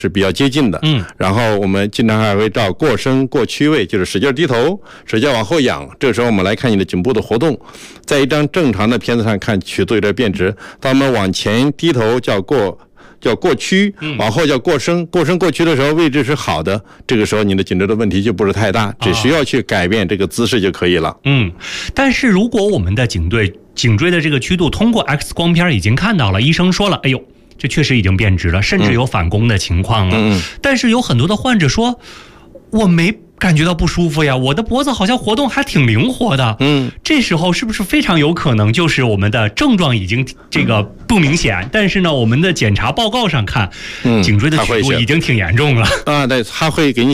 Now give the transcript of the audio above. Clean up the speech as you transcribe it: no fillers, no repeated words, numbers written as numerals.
是比较接近的，然后我们经常还会照过升过屈位，就是使劲低头，使劲往后仰。这个时候我们来看你的颈部的活动，在一张正常的片子上看曲度有点变直，当我们往前低头叫过屈，往后叫过升，过升过屈的时候位置是好的，这个时候你的颈椎的问题就不是太大，只需要去改变这个姿势就可以了。 但是如果我们的颈椎的这个曲度通过 X 光片已经看到了，医生说了，哎呦，这确实已经变直了，甚至有反弓的情况了。但是有很多的患者说，我没感觉到不舒服呀，我的脖子好像活动还挺灵活的。这时候是不是非常有可能就是我们的症状已经这个不明显，但是呢，我们的检查报告上看，颈椎的曲度已经挺严重了。 对，他会给你